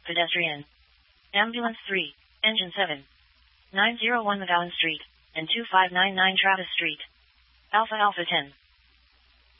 pedestrian. Ambulance 3, engine 7. 901 McGowan Street, and 2599 Travis Street. Alpha Alpha 10.